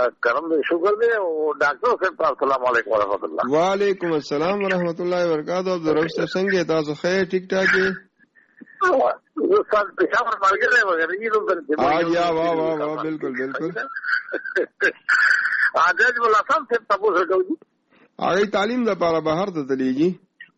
کرم دے شکر دے. ډاکټر صاحب السلام علیکم ورحمۃ اللہ. وعلیکم السلام ورحمۃ اللہ وبرکاتہ. عبدالرؤف صاحب څنګه تاسو خیر ټیک ټاک یې؟ سر پېښور مارګر وغیرہ یې یا واہ بالکل حاجی مولا صاحب سے تاسو سره کوي هغه تعلیم لپاره بهر ته تللیږي.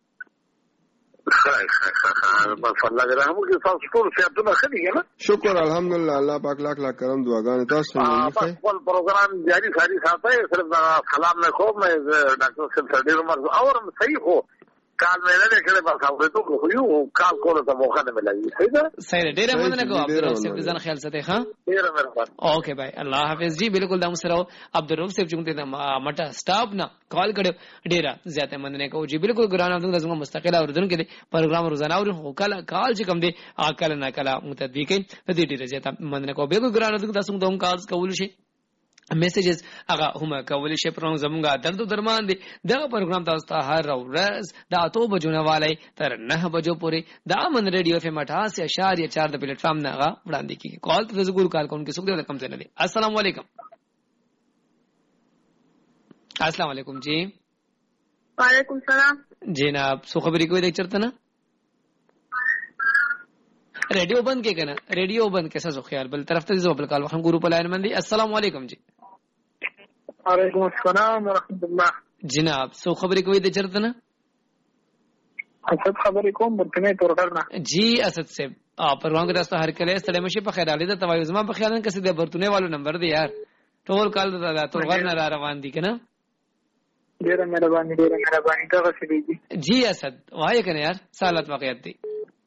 بس الله دې رحم وکړي. تاسو ټول صحتونه ښه دي کنه؟ شکر الحمدلله الله پاک لاکھ لاکھ کرم دعاګانې تاسو ته. خپل پروګرام جاری ساتي. صرف سلام نه کوم ډاکټر صاحب سره ډیر مرز اورم صحیح هو کال میں نے کړه بس اورېدو کو یو کال کوله ته موخه نه ملایي. صحیح ده صحیح ډیر مننه کوم عبدالرؤف صاحب ځان خیال ساتي. ها ډیر مهرباني. اوکے بھائی الله حافظ جی. بالکل دا مسره عبدالرؤف صاحب چې مټه سٹاپ نه کال کړو ډیر زیاته مننه کوم جی. بالکل ګران اوردونکو زموږ مستقله اوردونکو کې پروګرام روزانه اورو کال کال چې کوم دی اکل نه کلا متدبی کې دې ډیر زیاته مننه کوم. بالکل ګران اوردونکو تاسو دوم کالز کول شي میسیجز هغه هم کولی شي. پرون زمونږه درد درمان دي دا پروګرام تاسو ته هر ورځ د 8 بجو نه والي تر 9 بجو پورې د امن ریډیو اف ام 88.4 د پلیټ فارم نه وړاندې کیږي. کال ته ضرور کال کوونکې څوک دی کم څه نه دي. السلام علیکم. السلام علیکم جی. وعلیکم السلام جناب سو خبرې کوي د چرته نه ریڈیو بند کے کنا ریڈیو بند کیسا سو خیال بل طرف ته زو بل کال وخت ګروپ لاین مندي. السلام علیکم جی. وعلیکم السلام ورحمۃ اللہ. جناب سو خبرې کوي د چرته نه اسد خبرې کوم برکنه تورګر نه جی. اسد صاحب پروګرام کې تاسو هر کله ستړي مشي په خیر علي د توایو زما په خیال کې سید برتونه والو نمبر دی یار ټول کال د تورګر نه روان دي کنه. ډیره مهرباني دا غسیږي جی. اسد وای کنه یار سالت واقعیت دی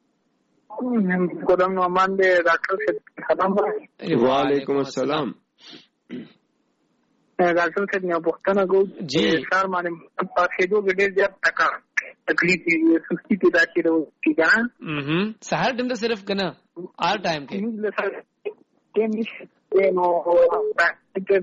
قدم نعمان دے ڈاکٹر سے سلام. وعلیکم السلام. ڈاکٹر سے نے پوښتنه کو جی سر باندې پاسېدو ګډیر ځات تکا تکلیف یې سستی پیدا کړو کی جان سحر ټیم ته صرف کنه آل ټایم کې ټیم نشته نو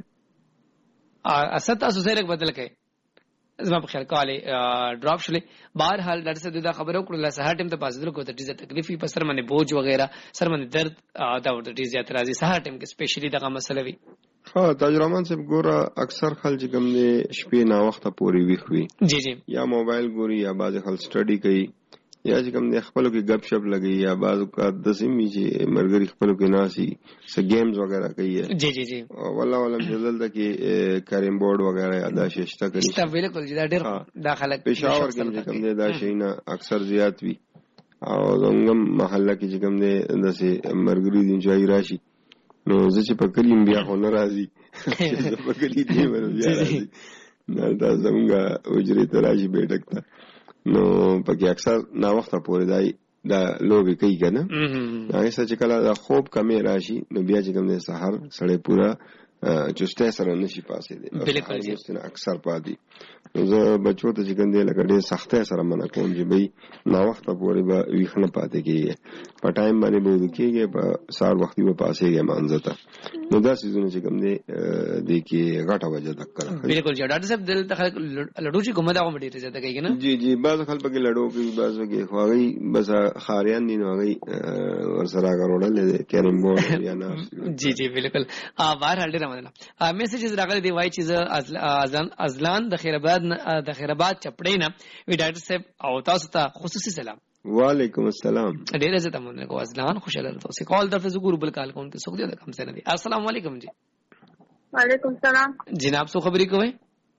اسد تاسو سره بدل کړي زما په خیال کاله ډراپ شلې. بهر حال ډاکټر صاحب دا خبرو کړل سحر ټیم ته پاسېدل کو ته ډیزه تکلیفي په سر باندې بوج وغیرہ سر باندې درد دا ورته ډیزه اعتراضي سحر ټیم کې سپیشلی دغه مسله وی. ها تجربه صاحب ګوره اکثر خلک کوم دي شپې نا وخت پوري وی خوي جی جی یا موبایل ګوري یا باز خل سټڈی کوي یا چې کوم دي خپل کې غب شپ لګي یا باز کا د سیمې چې مرګري خپل کې ناسي س گیمز وغیرہ کوي. جی جی جی والله جلد کې کریم بورډ وغیرہ ادا ششته کوي. دا بالکل دا ډېر داخله پېښور کې کوم دي دا شینا اکثر زیات وی او زموږ محله کې چې کوم دي دسه مرګري دي چې راشي نو زه چې په کلیم بیا خو ناراضي چې په کلی دی بیا راځي نه دا زموږ اجرې ته راشي بیٹک ته نو پکې اکثر نا وخت پورې دا لوبي کوي کنه هغه څه چې کله خوب کمې راشي نو بیا چې کوم دي سحر سړی پورا چسته سره نشي پاسې دي بالکل جی اکثر پاتې زه بچو ته چې کوم دي لکه ډېر سخته سره منع کوم چې بھئی نا وخت پورې به ویښنه پاتې کیږي په ټایم باندې به کیږي په سار وختي به پاسېږي مانځته نو دا سيزونه چې کوم دي د کې غټه وجه تکړه بالکل جی. ډاکټر صاحب دل ته لډو چې کومه دا کوم ډیره زیاته کوي کنه جی جی بعض خلک په لډو کوي بعض کې خواږي بس خاریان دي نو هغه ورسره غوړل دي کریم بورډ یا نه جی جی بالکل. بهر حال ډیره مننه. میسیجز راغلي دی وای چې ازلان د خیرآباد چپړې نه وی ډاکټر صاحب او تاسو ته خصوصي سلام. وعلیکم السلام. ډیر عزت مننه کو ازلان خوشاله تاسو کال درته زګور بل کال کوم کې څوک دې کم څه نه دي. السلام علیکم جی. وعلیکم السلام جناب سو خبرې کوي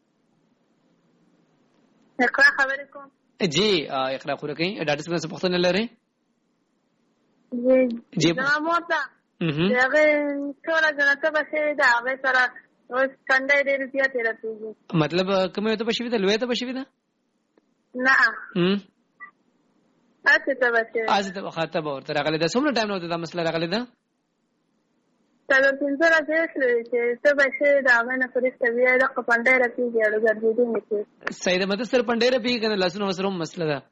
اقرا خبرې کوم جی. اقرا خو کوي ډاکټر صاحب څه پوښتنه لري جی جی دا موته هغه څوره جنته بشه دا هغه سره اوس څنګه دې رضیا تیر پیږي مطلب کومه ته بشوي ده لوی ته بشوي ده نه اته ته بشه اته ته خاطب ورته راغلی ده. څومره ټایم نو دا مسله راغلی ده دا پنځه راځي چې څه بشه دا غنه فرښت وی دا پندای راځي اړه ګرځېدو نه صحیح ده مته سر پندای را پیږي کنه لاسونو وسره مسله ده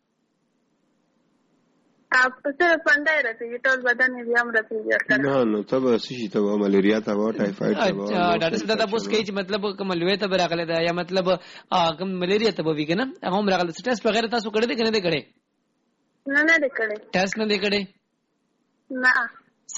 آپ سر پندای راځي ټول بدن یې هم راځي نه نو تب شي ته ملیریا ته و ټایفاید ته و ډاکټر صاحب دا پوس کوي چې مطلب کوم لوی ته راغلی ده یا مطلب کوم ملیریا ته وی کنه هغه هم راغلی ټیسټ وغیرہ تاسو کړی دي کنه دې کړی نه دې کړی ټیسټ نه دې کړی نه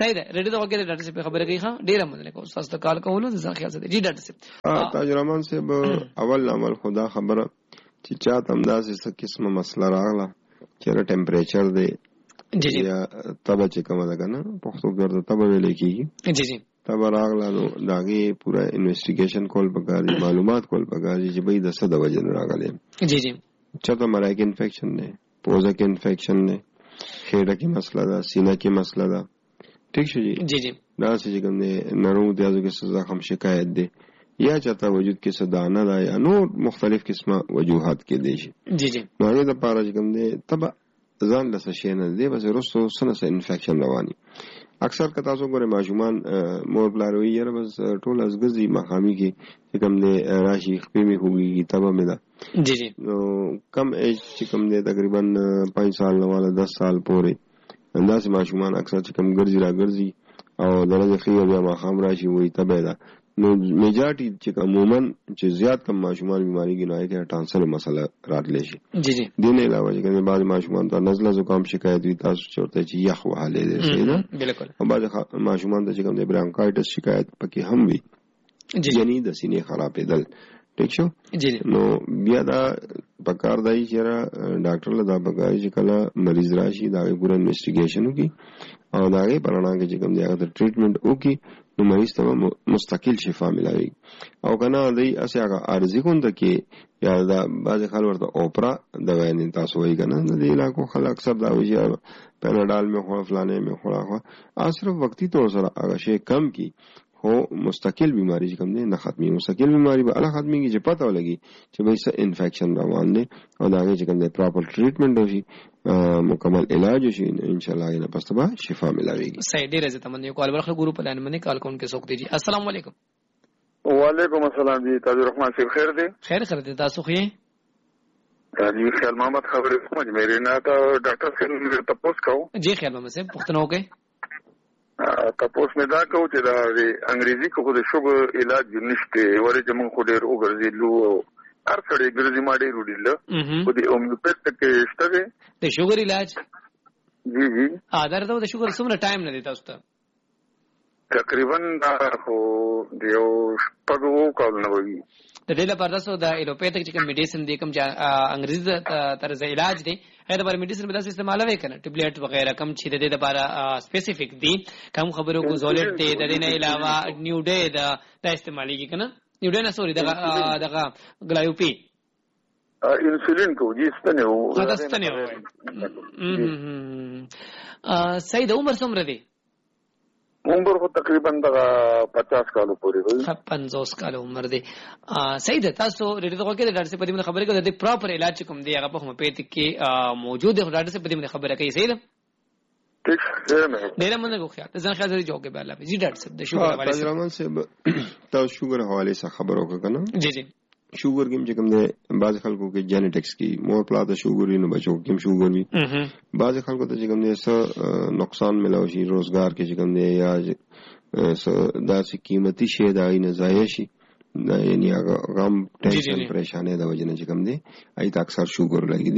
صحیح ده ریډیو دا وګړي ډاکټر صاحب خبره کوي ها ډیر مننه کوم تاسو ته کال کولو ځکه خیال ساتي جی ډاکټر صاحب تاج رحمان صاحب اول عمل خدا خبره چې چا تمداسې څه قسمه مسله راغله چې ټمپریچر دی جی جی یا تبه چې کومه ده کنه پښتو کې ورته تبه ویل کېږي جی جی تبه راغله نو داغه پورا انویسټیګیشن کول پکار دي معلومات کول پکار دي چې به د څه د وجه نه راغله جی جی چاته مرای کې انفیکشن دی پوزه کې انفیکشن دی خېټه کې مسله ده سینه کې مسله ده ٹھیک شو جی جی جی دا چې کوم دی نرو دیازو کې څه زخم شکایت دی یا چاته وجود کې څه دانه ده یا نور مختلف قسمه وجوهات کې دي شي جی جی نو هغه د پاره چې کوم دی تبه ځان له څه شي نه دی بس رسو سنه انفیکشن رواني اکثر که تاسو ګوره ماشومان مور بلاروي یره بس ټول ازګزي مخامي کې چې کوم دی راشي خپې می هوږي تبه مې ده جی جی نو کم ایج چې کوم دی تقریبا 5 سال نه والا 10 سال پورې انداز ماشومان اکثر چې کوم ګرځي را ګرځي او درجه خیر بیا مخام راشي وي تبه ده نو میجارټي چې عموما چې زیات کم ماشومان بیماری کې نه کې ټانسر مسله راتلی شي جی جی دین علاوه چې بعض ماشومان ته نزله زکام شکایت وي تاسو چورته چې یخ وهاله دي صحیح ده بالکل او بعض ماشومان ته چې کوم د برانکایټس شکایت پکې هم وي یعنی د سینې خرابېدل ٹھیک شو جی نو بیا دا پکار دی چې ډاکټر له دا پکار چې کله مریض راشي دا پورا انویسټیګیشن وکي او دا غي پرانا کې چې کوم دی هغه ټریټمنټ وکي نو مریض ته مستقل شفا ملایي او کنه دی اسه هغه ارزي کوند کې یا دا بعض خلک ورته اوپرا دوا نه تاسو وایي کنه د علاقو خلک اکثر دا وایي پیناډال می خو فلانه می خو صرف وقتی طور سره هغه شی کم کی هو مستقل بیماری چې کوم دی نه ختمي مستقل بیماری به الله ختمي کې چې پته ولګي چې به څه انفیکشن روان دي او دا چې کوم دی پراپر ټریټمنټ وشي مکمل علاج وشي ان شاء الله نه پس به شفا ملایږي صحیح ډیر عزت مند یو کال ورخه ګروپ پلان باندې کال کون کې سوک دیجی السلام علیکم وعلیکم السلام جی تاج الرحمن صاحب خیر دی خیر خیر دی تاسو خو جی خیال محمد خبرې کوم میرے نه تا ډاکټر صاحب تاسو کو جی خیال محمد صاحب پښتنو کې تاسو مې دا کو چې دا انګریزي کو د شوګر علاج نشته ورې چې موږ خو ډېر وګرځېلو هر څړې ګرځي ما ډېر وډیل خو د اومیوپیث کې شته د شوګر علاج جی جی درته د شوګر څومره ټایم نه دی تاسو ته تقریبا دا خو دیو پګو کول نه وي د دې لپاره تاسو د ایلوپیتھک چې کوم میډیسن دی کوم انګریزي طرز علاج دی هغه د میډیسن په داسې استعمالوي کنه ټابلیټ وغیرہ کم چې د دې لپاره سپیسیفیک دی کوم خبرو کو زولټ دی د دې نه علاوه نیو ډے دا استعمالي کنه نیو ډے نه سوري دغه ګلایوپی انسولین کو جی ستنه و صحیح د عمر څومره دی عمر خو تقریبا 50 کالو پورې وي 50 کال عمر دی صحیح ده تاسو ریډیو ته کې د ډاکټر صاحب په دې خبره کوي د پراپر علاج کوم دی هغه په هومیوپیتھک کې موجود دی ډاکټر صاحب په دې خبره کوي صحیح ده ٹھیک ہے ډیر مننه کوم خیال ځان خیال لري جواب به الله جی ډاکټر صاحب د شوګر حواله سره رحمان صاحب تاسو شوګر حواله سره خبرو کنه جی جی شوګر کې چې کوم دی بعض خلکو کې جینټکس کې مور پلاته شوګر نه بچو کې شوګر وي بعض خلکو ته چې کوم دی څه نقصان ملو شي روزګار کې چې کوم دی یا داسې قیمتي شی دا نه ضایع شي یعنی هغه غم ټینشن پریشانې د وجه نه چې کوم دی ایت اکثر شوګر لګي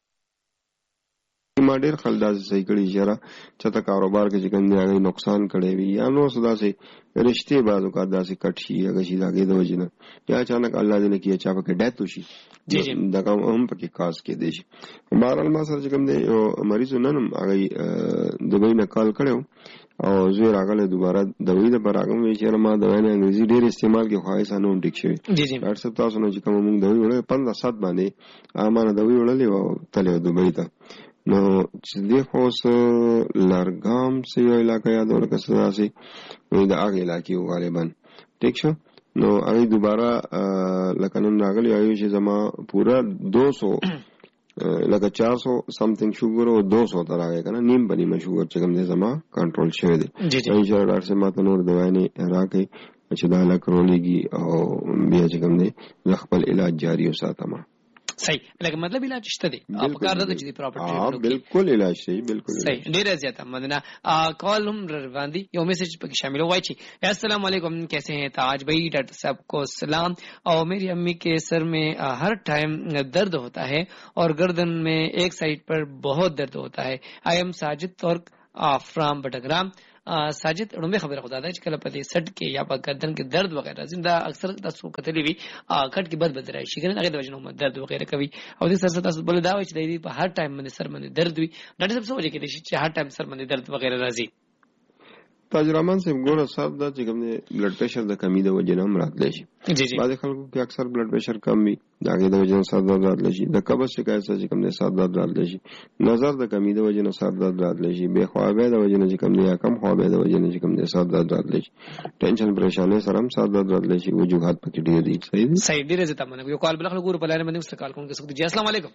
ما ډېر خلک داسې صحیح کړي چې چاته کاروبار کې چې کوم دی هغه نقصان کړي وي یا نو صدا سي رشته بعضو کا داسې کټ شي هغه شي داګه د وجه نه یا اچانک الله دې نه کیه چا پکې ډیت وشي دا کوم هم پکې کاز کې دی شي بهرحال ما سره چې کوم دی مریض نن هغه دبي نه کال کړو او زه راغله دوباره دوی د براغم وی چې ما دوی نه انګریزي ډېر استعمال کې خواهشانو ټیک شوی ډاکټر صاحب تاسو نه چې کوم موږ دوی وړه 15 باندې امانه دوی وړلې او تله دوی ته نو چې دی خو لارګام سي علاقې یاد ورکه ساسي وي دا هغه علاقې غالبا ټیک شو نو هغه دوباره لکه نن راغلی ایو چې زما پورا 200 لکه 400 سمثینګ شوګر او 200 تر راغی کنه نیم بنی ما شوګر چې کوم دې زما کنټرول شوی دی ان شاء الله ډاکټر صاحب ماته نور دوايانې راکې چې دا لکرولېږي او بیا چې کوم دې خپل علاج جاری وساتم صحیح لکه مطلب علاج شته دی په کار د چې پراپرټي بالکل علاج صحیح بالکل صحیح ډیر زیاته مدنه کال هم روان دي یو میسج پکې شامل ہوئی چی السلام علیکم کیسے ہیں تاج بھائی ڈاکٹر صاحب کو سلام اور میری امی کے سر میں ہر ٹائم درد ہوتا ہے اور گردن میں ایک سائڈ پر بہت درد ہوتا ہے آئی ایم ساجد ترک فرام بٹگرام ساجد رومبه خبره خدا ده چې کله په دې سټ کې یا په گردن کې درد وغیرہ زنده اکثر تاسو کتلې وي کټ کې بد راشي کنه هغه د وجنه درد وغیرہ کوي او دې سره تاسو بل دا وي چې دې په هر ټایم باندې سر باندې درد وي ډاکټر صاحب سوچي کې چې هر ټایم سر باندې درد وغیرہ راځي تاجرمان سے ګوره صاحب دا چې کوم بلډ پریشر د کمی د وجه نه هم راتلی شي جی جی بعض خلکو کې اکثر بلډ پریشر کم وي دا کې د وجه نه سر درد راتلی شي د قبض شکایت چې کوم نه سر درد راتلی شي نظر د کمی د وجه نه سر درد راتلی شي بے خوابه د وجه نه کوم نه یا کم خوابه د وجه نه کوم نه سر درد راتلی شي ټینشن پریشانه سره هم سر درد راتلی شي وجوهات پکې ډیر دي صحیح ډیر زه تاسو یو کال بل خلکو ګور په لاره باندې مستقال کوم کې جی السلام علیکم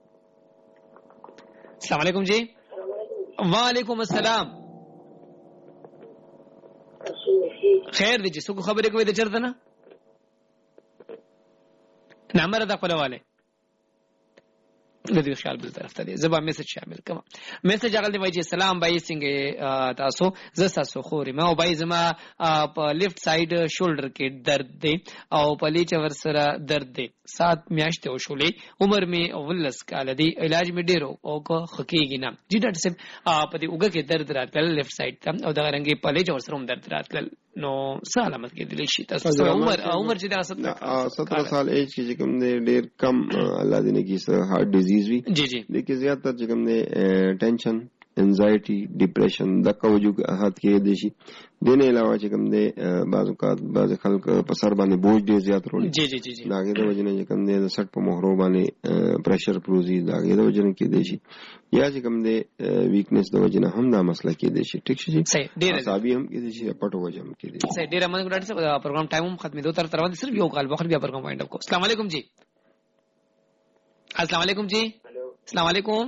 السلام علیکم جی وعلیکم السلام خیر دی چې څوک خبرې کوي د چرته نه نمبر د خپلواله د دې خیال بل طرف ته دی زبا میسج شامل کما میسج هغه دی وایي سلام بای څنګه تاسو ز تاسو خوري ما او بای زما په لیفت ساید شولډر کې درد دی او په لیچ ور سره درد دی 7 میاشتې وشولې عمر می ولس کال دی علاج می ډیرو او کو حقیقي نه جی ډاکټر صاحب په دې وګه کې درد راتل لیفت ساید ته او دا رنګي په لیچ ور سره درد راتل نو سلامت کې دلی شي تاسو عمر چې دا 17 سال ایج کې کوم دی ډیر کم الله دې نه کی هارت ډیزیز وی جی جی لیکن زیاتره چې کوم دی ټینشن انزایټي ډیپریشن د کوجو هات کې دي شي دنه علاوه چې کوم دی بعض خلک په سر باندې بوج ډیر زیات وروړي جی جی جی دا غي د وجنه چې کوم دی د سټ په مهرو باندې پریشر پروزي دا غي د وجنه کې دي شي یا چې کوم دی ویکنس د وجنه هم دا مسله کې دي شي ټیک شي صحیح ډیر صابي هم کې دي شي پټو وجه هم کې دي صحیح ډیر منګ ډاکټر صاحب پروګرام ټایم هم ختمې دوه تر باندې صرف یو کال بخر بیا پروګرام وایند اپ کو السلام علیکم جی السلام علیکم جی السلام علیکم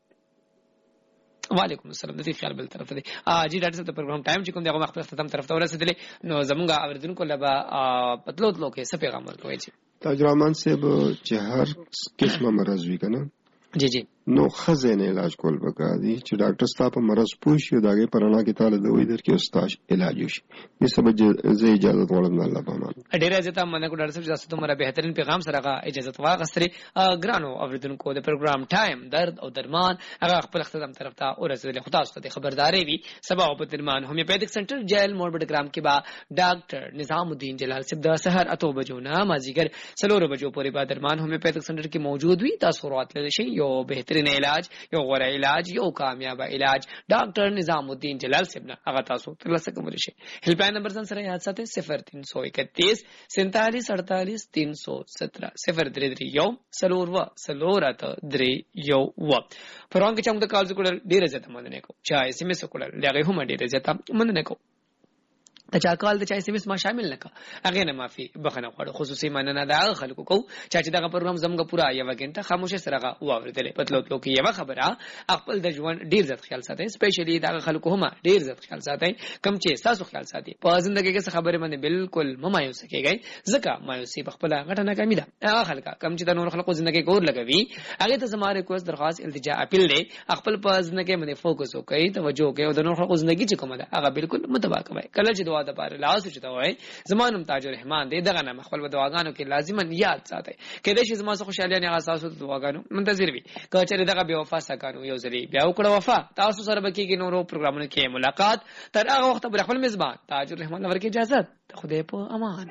وعلیکم السلام د دې خیال بل طرف ته دی جی ډاکټر صاحب د پروګرام ټایم چې کوم دغه وخت ختم طرف ته ورسېدلې نو زمونږ اوریدونکو لبا پتلوت لوکې څه پیغام ورکوي چې تاجرمان صاحب چې هر قسمه مرز وی کنه جی جی نو خزینه علاج کول پکار دي چې ډاکټر ستاسو په مرز پوښي داګه پرانا کې تعالی دوی درکې استاد علاج وشي دې سبب زه اجازه غواړم الله پامان ډیره عزت مننه کو ډاکټر صاحب تاسو ته مره بهترین پیغام سره اجازه واغستري ګرانو اوریدونکو د پروګرام ټایم درد او درمان هغه خپل ختم طرف ته ورسېدل خو تاسو ته خبرداري وي سبا په درمان هومیوپیتھک سنټر جیل موډ بټ ګرام کې با ډاکټر نظام الدین جلال صاحب د سحر اتو بجو نه مازیګر 3 بجو پورې با درمان هومیوپیتھک سنټر کې موجود وي تاسو راتللی شي یو بهترین علاج یو غوره علاج یو کامیاب علاج ډاکټر نظام الدین جلال صاحب نه هغه تاسو ترلاسه کولی شي هیلپلاین نمبر سره یاد ساتئ 0331 47 48 317 033 یو سلوروا سلورات درې یو و پرون کې چې موږ کال وکړل ډیره زیاته مننه کو چا اس ام اس وکړل لږه هم ډیره زیاته مننه کو ته چا کال ته چا اس ام اس ما شامل نکا هغه نه معافي بخنه غواړو خصوصي مننه دا خلکو کو چې دغه پروګرام زموږ پورا یو غنټه خاموشه سره واوریدل پتلوت لوکي یو خبره خپل د ژوند ډیر زیات خیال ساتي سپیشلی دا خلکو هم ډیر زیات خیال ساتي کم چې تاسو خیال ساتي په ژوندۍ کې څه خبره باندې بالکل مایوس کیږي ځکه مایوسی په خپل غټه نه کمی ده هغه خلک کم چې د نور خلکو ژوندۍ کې ګور لګوي هغه ته زماره کوس درخواست التجا اپیل دی خپل په ژوندۍ کې باندې فوکس وکړي توجه وکړي او د نور خلکو ژوندۍ چې کومه ده هغه بالکل متبا کوي کله چې دعا د پاره لاس چته وای زمانم تاج الرحمن دې دغه نه خپل دعاګانو کې لازما یاد ساتي کله چې زما څخه خوشاله نه تاسو دعاګانو منتظر وي کچره دغه بے وفا سکانو یو ځلی بیا وکړه وفا تاسو سره بکیږي نورو پروګرامونو کې ملاقات تر هغه وخت پر خپل میزبان تاج الرحمن ورکه اجازه خدای په امان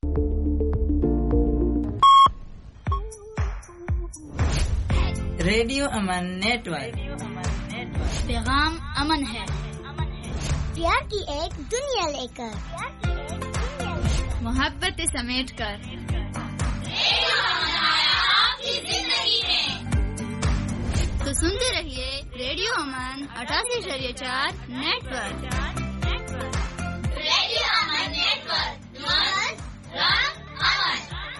रेडियो अमन नेटवर्क पैगाम अमन है प्यार की एक दुनिया लेकर मोहब्बत समेट कर आपकी जिंदगी में तो सुनते रहिए रेडियो अमन 88.4 नेटवर्क रेडियो अमन नेटवर्क Aman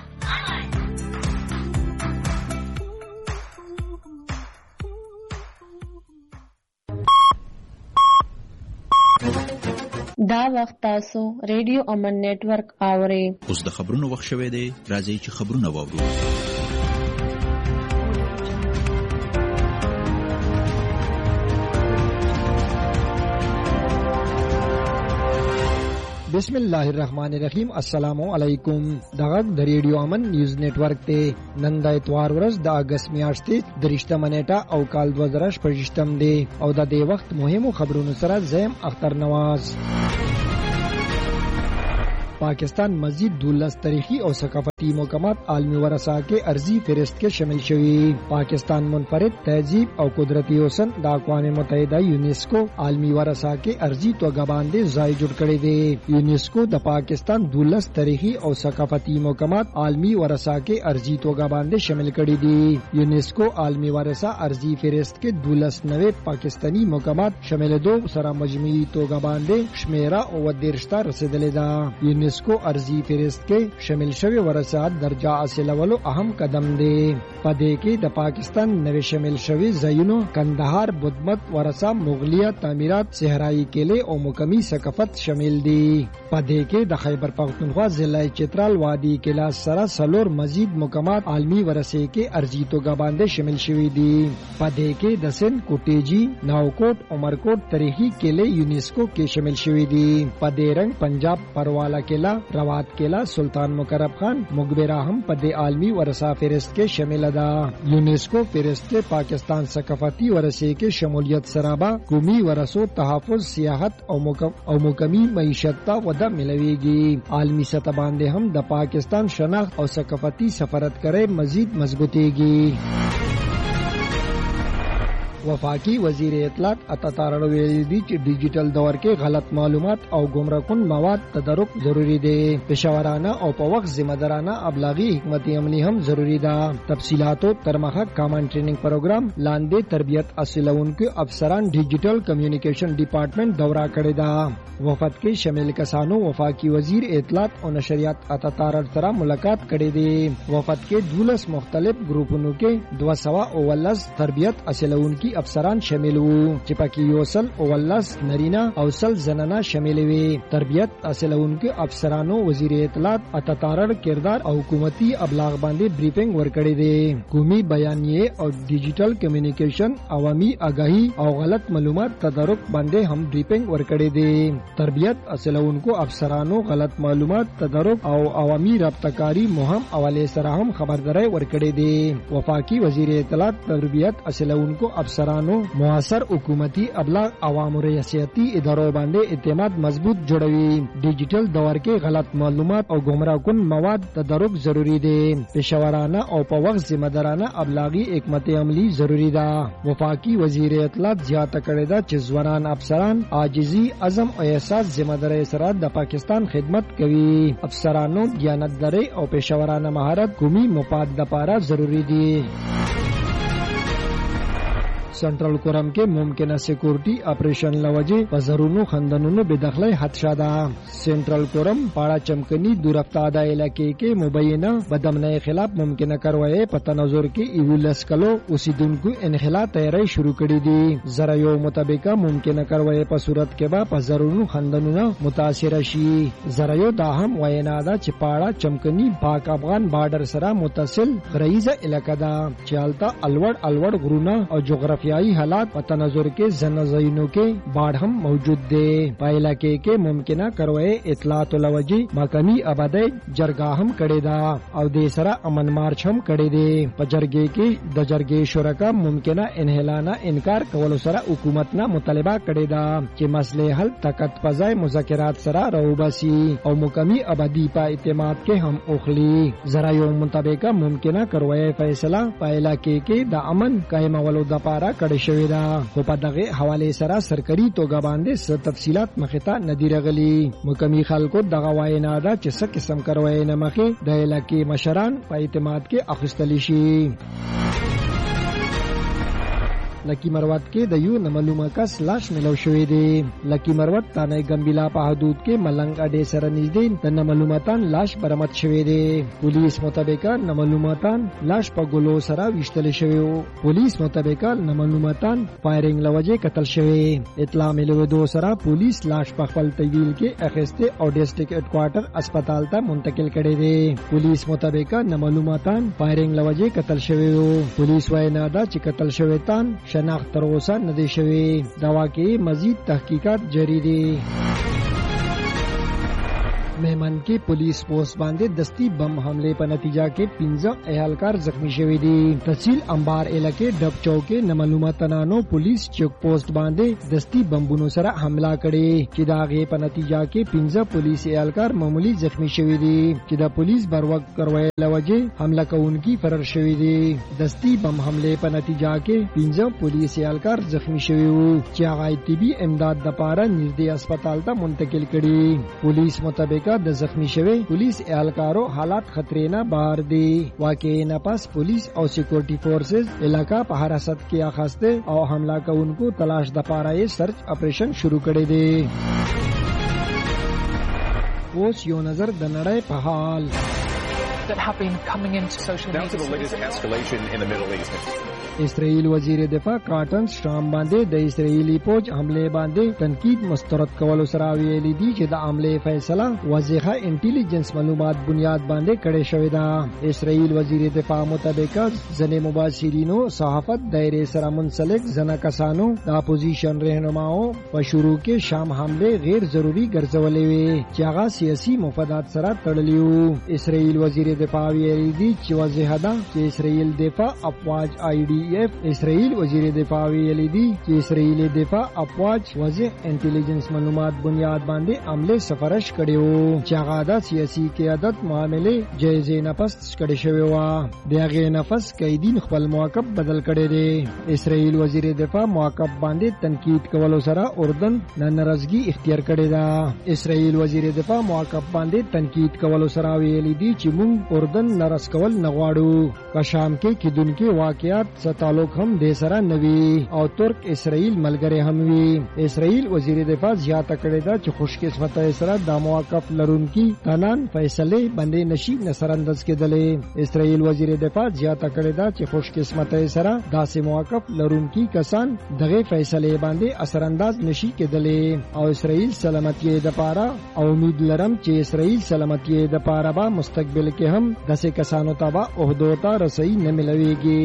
دا وخت تاسو ریډیو امن نیټورک اورئ اوس د خبرونو وخت شوه دی راځي چې خبرونه واورو بسم الله الرحمن الرحیم. السلام علیکم. دغه د ریډیو امن نیوز نیټورک ته نن د اتوار ورځ د اگست میاشتې 30 نیټه او کال 2018 دی او د دې وخت مهمو خبرونو سره زم اختر نواز. پاکستان مزید 12 تاریخی اور ثقافتی مقامات عالمی ورثہ کے عرضی فہرست کے شامل شوی. پاکستان منفرد تہذیب اور قدرتی حسن د اقوام متحدہ یونیسکو عالمی ورثہ کے عرضی توګه باندې ځای جوړ کړی دی. یونیسکو د پاکستان 12 تاریخی اور ثقافتی مقامات عالمی ورثہ کے عرضی توګه باندې شامل کړی دی. یونیسکو عالمی ورثہ عرضی فہرست کے 12 نوے پاکستانی مقامات شامل دو سره مجموعی توګه باندې شمیره او 13 رسیدلې ده. یونیسکو عرضی فہرست کے شامل شوی ورثات درجہ حاصلولو اہم قدم دی. پدې کې د پاکستان نوې شامل شوی ځایونو کندهار بدمت ورثه مغلیه تعمیرات صحرایی کېله او مقامی ثقافت شامل دي. پدې کې د خیبر پختونخوا ضلع چترال وادي کلا سره سلور مزید مقامات عالمی ورثه کې ارزی توګه باندې شامل شوی دي. پدې کې د سن کوټیجی ناوکوټ عمرکوټ تاریخي کېله یونیسکو کې شامل شوی دي. پدې رنګ پنجاب پروالا کلا روات کلا سلطان مقرب خان مقبرہ هم پدې عالمی ورثه فہرست کې شامل ده. یونیسکو فہرست کې پاکستان ثقافتی ورثه کې شمولیت سرابا قومی ورثو تحفظ سیاحت او مقامی معیشت ته وده ملويږي. عالمی سطح باندې هم د پاکستان شناخت او ثقافتی سفارت کرے مزید مضبوطیږي. وفاقی وزیر اطلاعات عطا ویلي دي چې ډیجیټل دور کې غلط معلومات او گمراه کن مواد تدارک ضروری دی. پېښورانه او په وخت ذمہ دارانه ابلاغي حکمت عملی هم ضروری ده. تفصیلاتو ترمخه کامن ټریننګ پروګرام لاندې تربیت حاصلونکو افسران ډیجیټل کمیونیکیشن ډپارټمنټ دورہ کړی ده. وفد کې شامل کسانو وفاقی وزیر اطلاعات او نشریات عطا سره ملاقات کړی دی. وفد کې 12 مختلف ګروپونو کې 219 تربیت حاصلونکو افسران شامل وو چې پکې یوسل اولس نرینا او سل زنانه شامل وي. تربیت حاصلونکو افسرانو وزیر اطلاعات عطا کردار او حکومتي ابلاغ باندې بریفنګ ورکړی دی. قومي بیانیه او ډیجیټل کمیونیکیشن عوامي آگاهی او غلط معلومات تدارک باندې هم بریفنګ ورکړی دی. تربیت حاصلونکو افسرانو غلط معلومات تدارک او عوامي رابطه‌کاری مهم حواله سره هم خبرداري ورکړی دی. وفاقي وزیر اطلاعات تربیت حاصلونکو افسرانو معاصر حکومتي ابلاغ عوامو ریاستی ادارو باندې اعتماد مضبوط جوړوي. ډیجیټل دور کې غلط معلومات او گمراه کن مواد تدارک ضروری دی. پېښورانه او په وخت ذمہ دارانه ابلاغي حکمت عملی ضروری ده. وفاقي وزیر اطلاعات زیاته کړی ده چې ځوانان افسران عاجزي عزم او احساس ذمہ داری سره د پاکستان خدمت کوي. افسرانو دیانتداري او پېښورانه مهارت قومي مفاد لپاره ضروری دي. سنټرل کورم کې ممکنه سکیورټي اپریشن لوجه بازارونو خندنونو بدخله خدشه ده. سنټرل کورم پاړه چمکني دورفتاده علاقې کې مبینه بدامنۍ خلاف ممکنه کاروایی په تناظر کې ایولس کلو اوسیدونکو انخلا تیاری شروع کړي دي. زرایو مطابقه ممکنه کاروایی په صورت کې به بازارونو خندنونو متاثر شي. زرایو دا هم وینا ده چې پاړه چمکني پاک افغان بارډر سره متصل غریزه علاقه ده چې الته الوړ غرونه او جغرافیایي حالات په تناظر کې زنازینو کې باډ هم موجود دی. په علاقې کې ممکنه کاروایی اطلاعات لوجه مقامی آبادی جرګه هم کړي ده او د سره امن مارچ هم کړي دي. په جرګې کې د جرګې شرکا ممکنه انحلانه انکار کول سره حکومت نه مطالبه کړي ده چې مسلې حل طاقت فضای مذاکرات سره راوباسي او مقامی آبادی په اعتماد کې هم اوخلي. زرایو مطابق ممکنه کاروایی فیصله په علاقې کې د امن قائمولو لپاره کړی شوی ده. خو په دغه حواله سره سرکاري توګه باندې څه تفصيلات مخې ته ندی راغلي. مقامی خلکو دغه واینا ده چې څه قسم کاروایی نه مخې د علاقې مشران په اعتماد کې اخیستل شي. لکی مروت کې د یو نامعلومه کس لاش ملو شوې دی. لکی مروت تانه ګمبلا په حدود کې ملنګ اډې سره نږدې د نامعلوماتان لاش برآمد شوې دی. پولیس مطابق نامعلوماتان لاش په ګلو سره وشتل شوی وو. پولیس مطابق نامعلوماتان فایرینګ لوجه قتل شوی. اطلاع ملو سره پولیس لاش په خپل تحویل کې اخیسته او ډیسټریکټ هډکوارټر هسپتال ته منتقل کړي دی. پولیس مطابق نامعلوماتان فایرینګ لوجه قتل شوی وو. پولیس واینا دا چې قتل شوی تان شناخت تر اوسه نه دی شوی. دا واقعي مزید تحقیقات جاری دي. میمن کې پولیس پوسټ باندې دستی بم حمله په نتیجه کې 15 اهلکار زخمی شوي دي. تحصیل انبار علاقې ډب چوک کې نمعلومه تنانو پولیس چوک پوسټ باندې دستی بمبونو سره حمله کړې چې دا غي په نتیجه کې 15 پولیس اهلکار معمولی زخمی شوي دي چې د پولیس بروق کروي لوجه حمله کوونکي فرار شوي دي. دستی بم حمله په نتیجه کې 15 پولیس اهلکار زخمی شوي وو چې هغه طبي امداد د پاره نږدې هسپتال ته منتقل کړي. پولیس مطابق د زخمی شوی پولیس اهلکارو حالات خطرې نه بهر دي. واقعي نه پس پولیس او سکیورټي فورسز علاقہ په حراست کې اخیسته او حمله کوونکو تلاش د پاره یې سرچ اپریشن شروع کړی دی. اوس یو نظر د نړۍ په حال. That have been coming into social media. Now to the latest escalation in the Middle East. اسرائیل وزیر دفاع کارټن شام باندې د اسرائیلی فوج حمله باندې تنقید مسترد کولو سره ویلي دي چې د حمله فیصله واضحه انټيليجنس معلومات بنیاد باندې کړې شوې ده. اسرائیل وزیر دفاع مطابق ځنې مباشرینو صحافت دایره سره منسلک ځنه کسانو د اپوزیشن رهنماو په شروع کې شام حمله غیر ضروری ګرځولې وي چې هغه سیاسي مفادات سره تړلې وو. اسرائیل وزیر دفاع ویلي دي چې واضحه ده چې اسرائیل دفاع افواج IDF اسرائیل وزیر دفاع ویلي دي چې اسرائیل دفاع افواج واضح انټيليجنس معلومات بنیاد باندې عمله سفارش کړي وو چې هغه د سیاسي قیادت معاملې جایزه نفس کړي شوی و. دغه نفس قیدین خپل موقف بدل کړي دي. اسرائیل وزیر دفاع موقف باندې تنقید کولو سره اردن ناراضگی اختیار کړي ده. اسرائیل وزیر دفاع موقف باندې تنقید کولو سره ویلي دي چې موږ اردن ناراض کول نه غواړو. په شام کې کیدونکو واقعیات تعلق هم د سره نوي او ترک اسرائیل ملګری هم وي. اسرائیل وزیر دفاع زیاته کړې ده چې خوش قسمته سره د موقف لرونکي تنان فیصله باندې نشي نصرانداز کېدلې. اسرائیل وزیر دفاع زیاته کړې ده چې خوش قسمته سره داسې موقف لرونکي کسان دغه فیصله باندې اثرانداز نشي کېدلې او اسرائیل سلامتی د پاره او امید لرم چې اسرائیل سلامتی د پاره به مستقبل کې هم داسې کسانو ته به عہدو ته رسي نه ملويږي.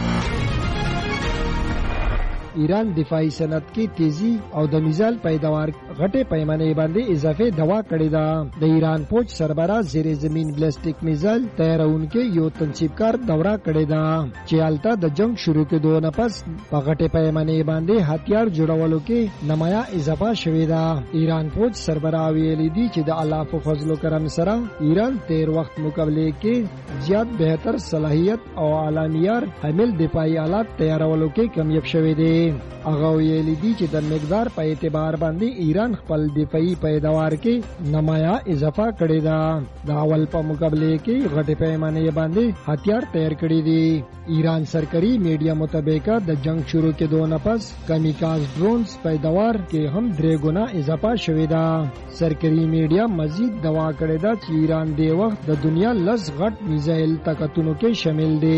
ایران دفاعي صنعت کې تیزی او د میزایل پیداوار غټه پیمانه باندې اضافه دوا کړې ده. د ایران فوج سربراہ زیر زمین بلسټیک میزایل تیارونکو یو تنصیبکار دوره کړې ده چې الته د جنگ شروع کېدو نه پس په غټه پیمانه باندې هتیار جوړولو کې نمایا اضافه شوې ده. ایران فوج سربراہ ویلي دي چې د الله په فضل او کرم سره ایران تیر وخت مقابله کې زیات بهتر صلاحیت او اعلی معیار حامل دفاعي آلات تیارولو کې کامیاب شوې دي. هغه ویلي دي چې د مقدار په اعتبار باندې ایران خپل دفاعي پیداوار کې نمایا اضافه کړې ده. د اول په مقابله کې غټه پیمانه باندې هتیار تیار کړی دي. ایران سرکاري میډیا مطابق د جنگ شروع کېدو نه پس کامیکاز ډرونز پیداوار کې هم 3 ګنا اضافه شوې ده. سرکاري میډیا مزید دوا کړې ده چې ایران د وخت د دنیا لږ غټ میزایل طاقتونو کې شامل دي.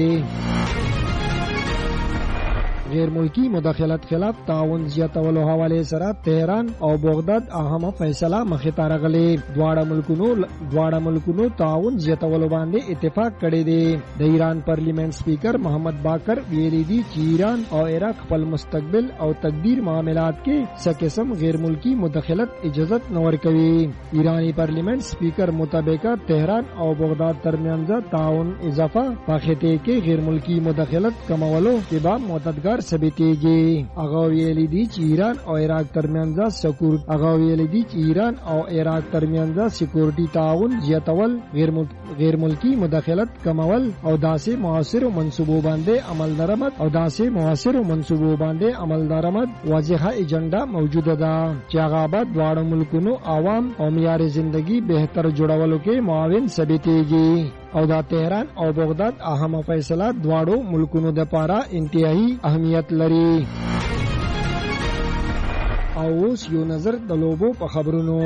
غیر ملکی مداخلت خلاف تعاون زیاتولو حواله سره تهران او بغداد اهمه فیصله مخې ته راغلي. دواړه ملکونو تعاون زیاتولو باندې اتفاق کړی دی. د ایران پارلیمنت سپیکر محمد باقر ویلي دي چې ایران او عراق خپل مستقبل او تقدیر معاملات کې څه قسم غیر ملکی مداخلت اجازه نه ورکوي. ایرانی پارلیمنت سپیکر مطابق تهران او بغداد ترمنځ تعاون اضافه په خطه کې غیر ملکی مداخلت کمولو کې به مددگار ثابتېږي. هغه ویلي دي چې ایران او عراق ترمنځ سکیورټي تعاون زیاتول، غیر ملکی مداخلت کمول او داسې موثرو منصوبو باندې عمل درآمد واضحه ایجنډا موجوده ده چې هغه به دواړو ملکونو عوام او معیار ژوندۍ بهتر جوړولو کې معاون ثابتېږي. او دا تهران او بغداد اهمه فیصله دواړو ملکونو د پاره انتهایی اهمیت لري. او اوس یو نظر د لوبو په خبرونو.